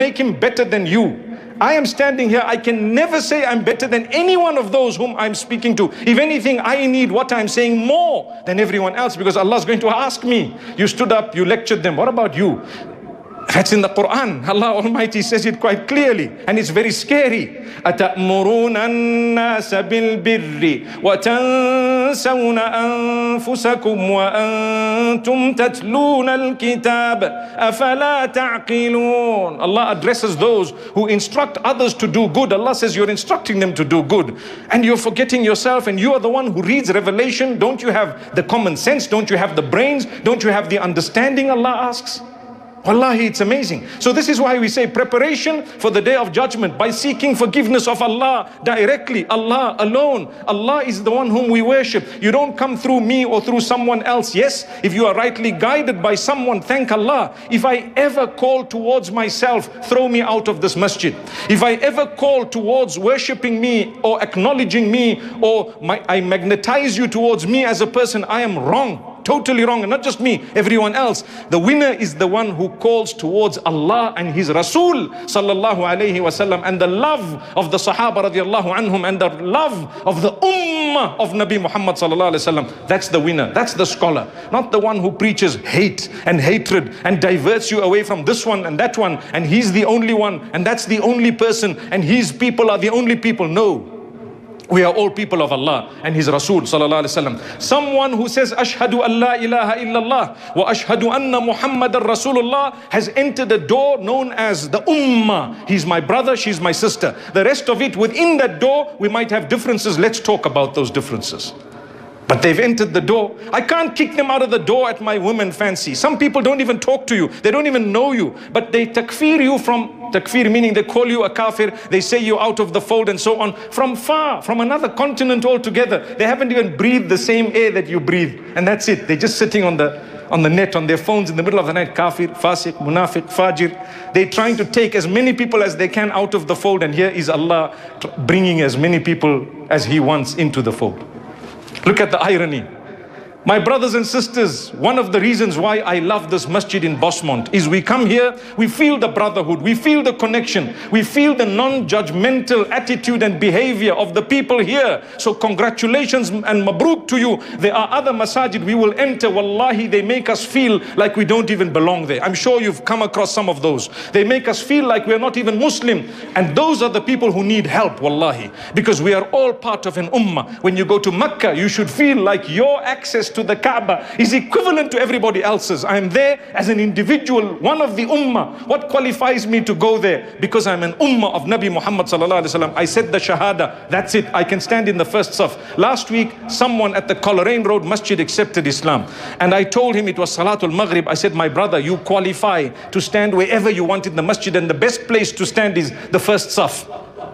make him better than you. I am standing here, I can never say I'm better than any one of those whom I'm speaking to. If anything, I need what I'm saying more than everyone else, because Allah is going to ask me. You stood up, you lectured them. What about you? That's in the Quran. Allah Almighty says it quite clearly, and it's very scary. أَتَأْمُرُونَ النَّاسَ بِالْبِرِّ وَتَنْسَوْنَ أَنفُسَكُمْ وَأَنْتُمْ تَتْلُونَ الْكِتَابَ أَفَلَا تَعْقِلُونَ. Allah addresses those who instruct others to do good. Allah says you're instructing them to do good, and you're forgetting yourself, and you are the one who reads revelation. Don't you have the common sense? Don't you have the brains? Don't you have the understanding? Allah asks. Wallahi, it's amazing. So this is why we say preparation for the day of judgment by seeking forgiveness of Allah directly, Allah alone. Allah is the one whom we worship. You don't come through me or through someone else. Yes, if you are rightly guided by someone, thank Allah. If I ever call towards myself, throw me out of this masjid. If I ever call towards worshipping me or acknowledging me, or I magnetize you towards me as a person, I am wrong. Totally wrong, and not just me, everyone else. The winner is the one who calls towards Allah and His Rasul sallallahu alayhi wasallam, and the love of the Sahaba radiallahu anhum, and the love of the Ummah of Nabi Muhammad sallallahu alayhi wasallam. That's the winner, that's the scholar, not the one who preaches hate and hatred and diverts you away from this one and that one, and he's the only one, and that's the only person, and his people are the only people. No. We are all people of Allah and His Rasul sallallahu alaihi wasallam. Someone who says Ashhadu an la ilaha illallah wa ashhadu anna Muhammadan Rasulullah has entered a door known as the Ummah. He's my brother, she's my sister. The rest of it, within that door, we might have differences. Let's talk about those differences. But they've entered the door. I can't kick them out of the door at my women fancy. Some people don't even talk to you. They don't even know you. But they takfir you from, takfir meaning they call you a kafir. They say you out of the fold and so on. From far, from another continent altogether. They haven't even breathed the same air that you breathe. And that's it. They're just sitting on the net, on their phones in the middle of the night. Kafir, fasiq, munafiq, fajir. They're trying to take as many people as they can out of the fold. And here is Allah bringing as many people as He wants into the fold. Look at the irony. My brothers and sisters, one of the reasons why I love this masjid in Bosmont is we come here, we feel the brotherhood, we feel the connection, we feel the non-judgmental attitude and behavior of the people here. So congratulations and mabruk to you. There are other masajid we will enter, wallahi, they make us feel like we don't even belong there. I'm sure you've come across some of those. They make us feel like we're not even Muslim. And those are the people who need help, wallahi, because we are all part of an ummah. When you go to Mecca, you should feel like your access to the Kaaba is equivalent to everybody else's. I'm there as an individual, one of the ummah. What qualifies me to go there? Because I'm an ummah of Nabi Muhammad sallallahu alaihi wasallam. I said the shahada, that's it. I can stand in the first saf. Last week, someone at the Coleraine Road Masjid accepted Islam, and I told him it was Salatul Maghrib. I said, my brother, you qualify to stand wherever you want in the masjid, and the best place to stand is the first saf.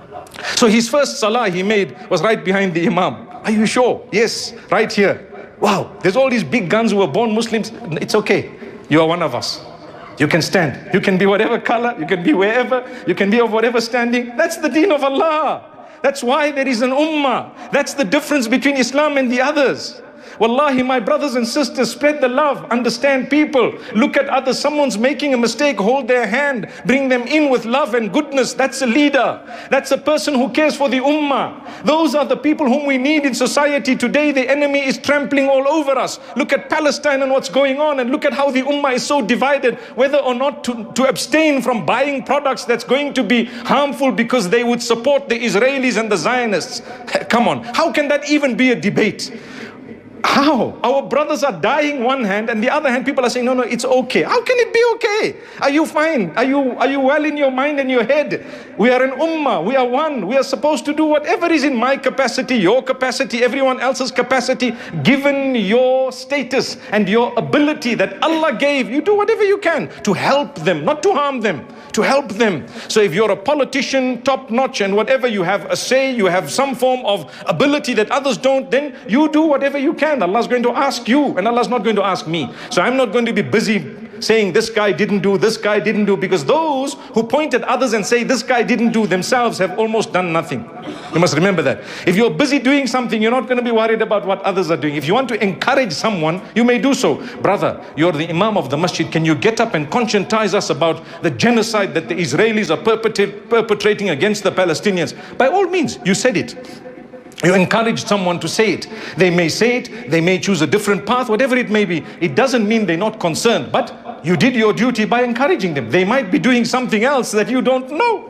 So his first salah he made was right behind the imam. Are you sure? Yes, right here. Wow, there's all these big guns who were born Muslims. It's okay. You are one of us. You can stand. You can be whatever color. You can be wherever. You can be of whatever standing. That's the deen of Allah. That's why there is an ummah. That's the difference between Islam and the others. Wallahi, my brothers and sisters, spread the love, understand people, look at others. Someone's making a mistake, hold their hand, bring them in with love and goodness. That's a leader. That's a person who cares for the ummah. Those are the people whom we need in society today. The enemy is trampling all over us. Look at Palestine and what's going on, and look at how the ummah is so divided, whether or not to abstain from buying products that's going to be harmful because they would support the Israelis and the Zionists. Come on, how can that even be a debate? How? Our brothers are dying one hand, and the other hand people are saying, no, it's okay. How can it be okay? Are you fine? Are you well in your mind and your head? We are an ummah. We are one. We are supposed to do whatever is in my capacity, your capacity, everyone else's capacity, given your status and your ability that Allah gave. You do whatever you can to help them, not to harm them, to help them. So if you're a politician, top notch, and whatever, you have a say, you have some form of ability that others don't, then you do whatever you can. Allah's going to ask you, and Allah's not going to ask me. So I'm not going to be busy saying this guy didn't do, this guy didn't do, because those who point at others and say this guy didn't do themselves have almost done nothing. You must remember that. If you're busy doing something, you're not going to be worried about what others are doing. If you want to encourage someone, you may do so. Brother, you're the Imam of the masjid. Can you get up and conscientize us about the genocide that the Israelis are perpetrating against the Palestinians? By all means, you said it. You encourage someone to say it. They may say it, they may choose a different path, whatever it may be. It doesn't mean they're not concerned, but you did your duty by encouraging them. They might be doing something else that you don't know.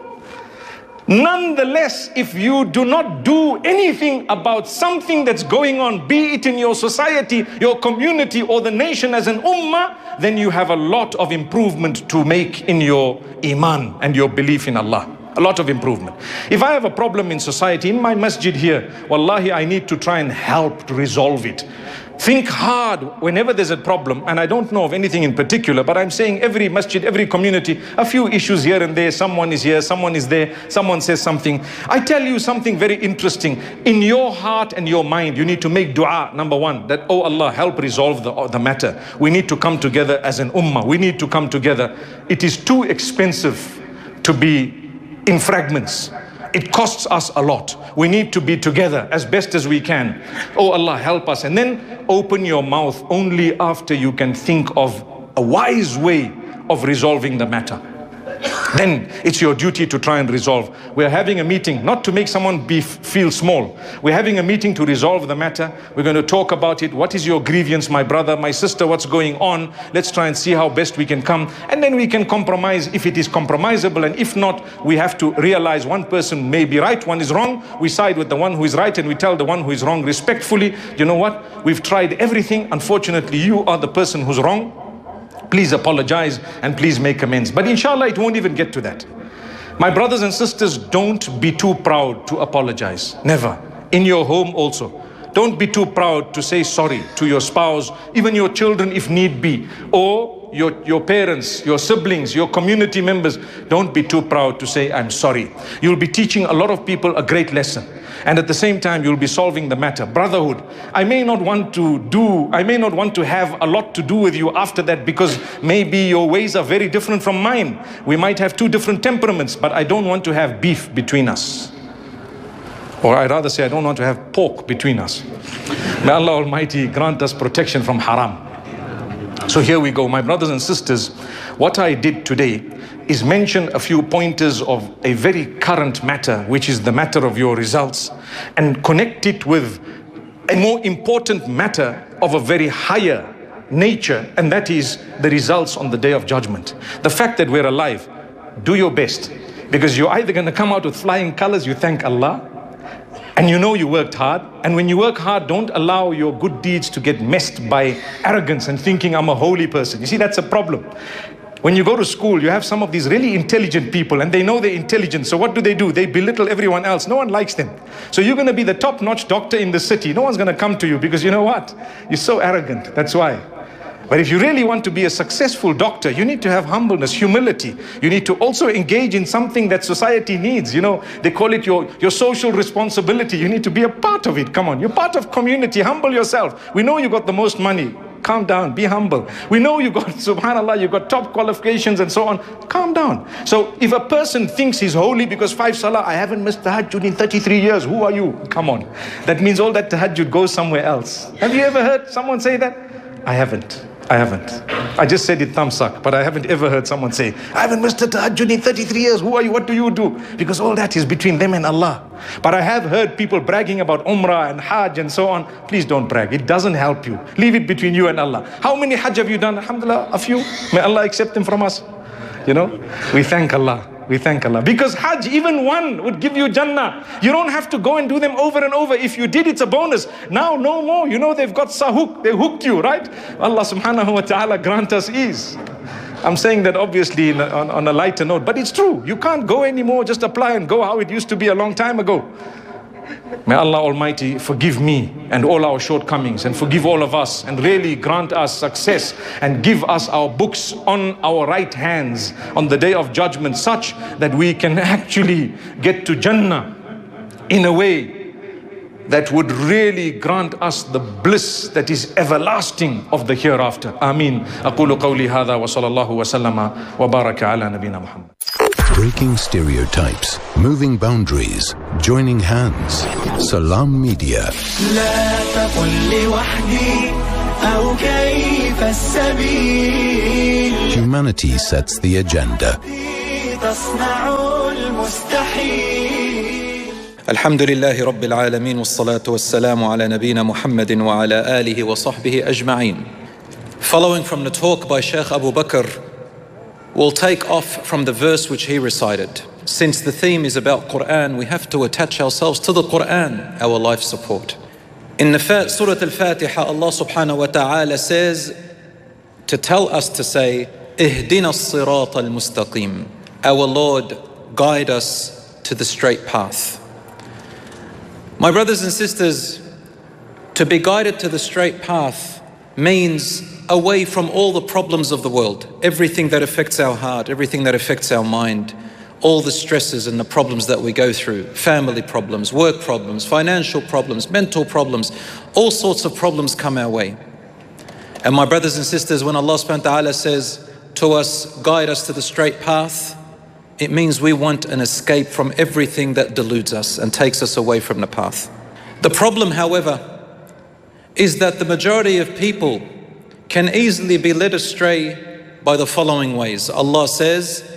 Nonetheless, if you do not do anything about something that's going on, be it in your society, your community, or the nation as an ummah, then you have a lot of improvement to make in your iman and your belief in Allah. A lot of improvement. If I have a problem in society, in my masjid here, wallahi, I need to try and help to resolve it. Think hard whenever there's a problem, and I don't know of anything in particular, but I'm saying every masjid, every community, a few issues here and there, someone is here, someone is there, someone says something. I tell you something very interesting. In your heart and your mind, you need to make dua, number one, that, oh Allah, help resolve the matter. We need to come together as an ummah. We need to come together. It is too expensive to be in fragments. It costs us a lot. We need to be together as best as we can. Oh Allah, help us. And then open your mouth only after you can think of a wise way of resolving the matter. Then it's your duty to try and resolve. We're having a meeting, not to make someone feel small. We're having a meeting to resolve the matter. We're going to talk about it. What is your grievance, my brother, my sister? What's going on? Let's try and see how best we can come. And then we can compromise if it is compromisable. And if not, we have to realize one person may be right, one is wrong. We side with the one who is right and we tell the one who is wrong respectfully, you know what? We've tried everything. Unfortunately, you are the person who's wrong. Please apologize and please make amends. But inshallah, it won't even get to that. My brothers and sisters, don't be too proud to apologize. Never. In your home also. Don't be too proud to say sorry to your spouse, even your children if need be, or your parents, your siblings, your community members. Don't be too proud to say, I'm sorry. You'll be teaching a lot of people a great lesson. And at the same time, you'll be solving the matter. Brotherhood. I may not want to have a lot to do with you after that, because maybe your ways are very different from mine. We might have two different temperaments, but I don't want to have beef between us. Or I'd rather say, I don't want to have pork between us. May Allah Almighty grant us protection from haram. So here we go, my brothers and sisters. What I did today is mention a few pointers of a very current matter, which is the matter of your results, and connect it with a more important matter of a very higher nature, and that is the results on the Day of Judgment. The fact that we're alive, do your best, because you're either going to come out with flying colors, you thank Allah, and you know you worked hard. And when you work hard, don't allow your good deeds to get messed by arrogance and thinking I'm a holy person. You see, that's a problem. When you go to school, you have some of these really intelligent people, and they know they're intelligent. So what do? They belittle everyone else. No one likes them. So you're going to be the top-notch doctor in the city. No one's going to come to you because you know what? You're so arrogant. That's why. But if you really want to be a successful doctor, you need to have humbleness, humility. You need to also engage in something that society needs. You know, they call it your social responsibility. You need to be a part of it. Come on, you're part of community. Humble yourself. We know you got the most money. Calm down, be humble. We know you got, subhanAllah, you got top qualifications and so on. Calm down. So if a person thinks he's holy because 5 salah, I haven't missed tahajjud in 33 years. Who are you? Come on. That means all that tahajjud goes somewhere else. Have you ever heard someone say that? I haven't. I just said it thumbsuck, but I haven't ever heard someone say, I haven't missed a tahajjud in 33 years. Who are you? What do you do? Because all that is between them and Allah. But I have heard people bragging about Umrah and Hajj and so on. Please don't brag. It doesn't help you. Leave it between you and Allah. How many Hajj have you done? Alhamdulillah, a few. May Allah accept them from us. You know, we thank Allah. We thank Allah. Because Hajj, even one would give you Jannah. You don't have to go and do them over and over. If you did, it's a bonus. Now, no more. You know, they've got sahuk. They hooked you, right? Allah subhanahu wa ta'ala grant us ease. I'm saying that obviously on a lighter note, but it's true. You can't go anymore. Just apply and go how it used to be a long time ago. May Allah Almighty forgive me and all our shortcomings, and forgive all of us, and really grant us success, and give us our books on our right hands on the Day of Judgment, such that we can actually get to Jannah in a way that would really grant us the bliss that is everlasting of the hereafter. Ameen. أقول قولي هذا وصلى الله وسلم وبارك على نبينا محمد. Breaking stereotypes, moving boundaries, joining hands. Salam Media. لا تقل لوحدي أو كيف السبيل. Humanity sets the agenda. تصنع المستحيل. الحمد لله رب العالمين والصلاة والسلام على نبينا محمد وعلى آله وصحبه أجمعين. Following from the talk by Sheikh Abu Bakr, we'll take off from the verse which he recited. Since the theme is about Quran, we have to attach ourselves to the Quran, our life support. In the Surah Al-Fatiha, Allah subhanahu wa ta'ala says to tell us to say, Ihdina as-sirat al-mustaqim. Our Lord, guide us to the straight path. My brothers and sisters, to be guided to the straight path means away from all the problems of the world, everything that affects our heart, everything that affects our mind, all the stresses and the problems that we go through, family problems, work problems, financial problems, mental problems, all sorts of problems come our way. And my brothers and sisters, when Allah subhanahu wa ta'ala says to us, guide us to the straight path, it means we want an escape from everything that deludes us and takes us away from the path. The problem, however, is that the majority of people can easily be led astray by the following ways. Allah says,